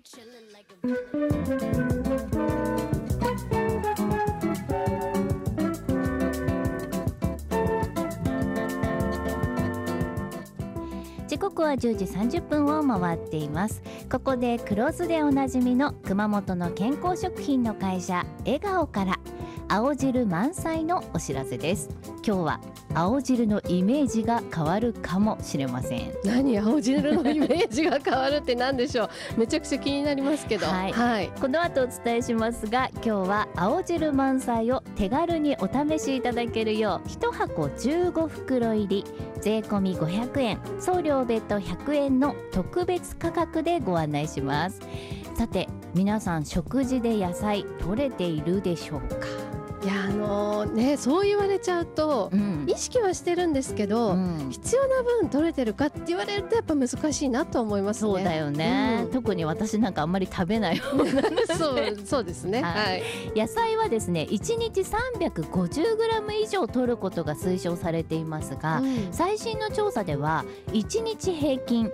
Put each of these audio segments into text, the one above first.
時刻は10時30分を回っています。ここで黒酢でおなじみの熊本の健康食品の会社笑顔から青汁満載のお知らせです。今日は青汁のイメージが変わるかもしれません。 何、青汁のイメージが変わるって何でしょう。めちゃくちゃ気になりますけど、 この後お伝えしますが、今日は青汁満載を手軽にお試しいただけるよう1箱15袋入り税込み500円送料別途100円の特別価格でご案内します。さて皆さん、食事で野菜取れているでしょうか。 いやそう言われちゃうと、意識はしてるんですけど、必要な分取れてるかって言われるとやっぱ難しいなと思いますね。 そうだよね、特に私なんかあんまり食べない方なんですそうですね、 野菜はですね1日 350g 以上取ることが推奨されていますが、最新の調査では1日平均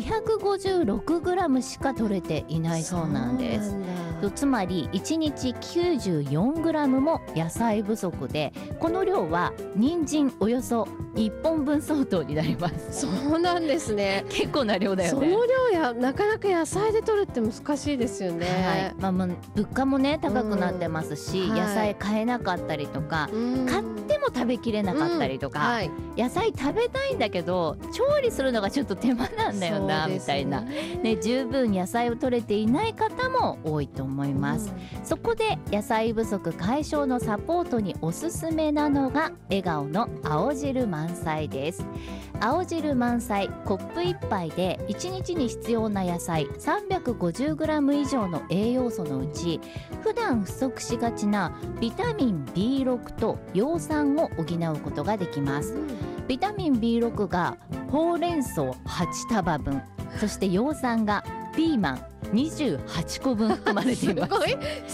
256g しか取れていないそうなんです。つまり1日 94g も野菜不足で、この量は人参およそ1本分相当になります。 そうなんですね。 結構な量だよね。 その量なかなか野菜で取るって難しいですよね。 物価もね高くなってますし、野菜買えなかったりとか、買っても食べきれなかったりとか、野菜食べたいんだけど調理するのがちょっと手間なんだよな、みたいな、十分野菜を取れていない方も多いと思います。そこで野菜不足解消のサポートにおすすめなのが笑顔の青汁満載です。青汁満載コップ1杯で1日に必要な野菜 350g 以上の栄養素のうち、普段不足しがちなビタミン B6 と葉酸を補うことができます。ビタミン B6 がほうれん草8束分、そして葉酸がピーマン28個分含まれています。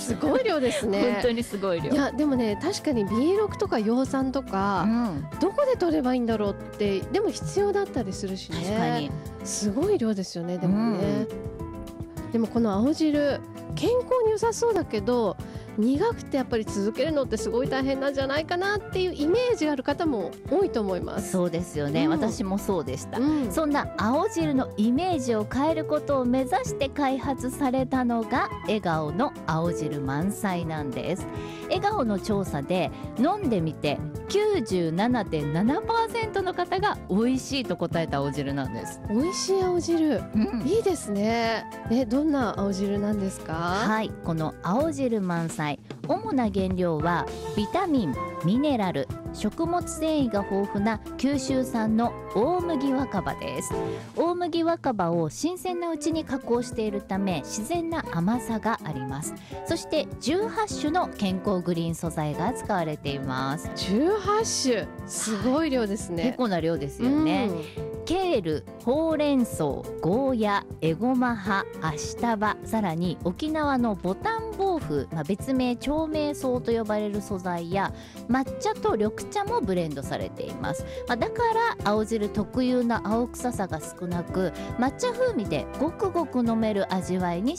すごい量ですね。 本当にすごい量。 いやでもね、確かに B6 とか葉酸とか、どこで取ればいいんだろうって、でも必要だったりするしね。 確かにすごい量ですよね。でもね、でもこの青汁健康に良さそうだけど、苦くてやっぱり続けるのってすごい大変なんじゃないかなっていうイメージがある方も多いと思います。 そうですよね、私もそうでした、そんな青汁のイメージを変えることを目指して開発されたのが笑顔の青汁満載なんです。笑顔の調査で飲んでみて 97.7% の方が美味しいと答えた青汁なんです。 美味しい青汁、いいですね。どんな青汁なんですか？ はい、この青汁満載、主な原料はビタミン、ミネラル、食物繊維が豊富な九州産の大麦若葉です。大麦若葉を新鮮なうちに加工しているため自然な甘さがあります。そして18種の健康グリーン素材が使われています。 18種、すごい量ですね。 結構な量ですよね。ケール、ほうれん草、ゴーヤ、エゴマ葉、アシタバ、さらに沖縄のボタンボウフ、別名長命草と呼ばれる素材や抹茶と緑茶もブレンドされています。だから青汁特有な青臭さが少なく、抹茶風味でごくごく飲める味わいに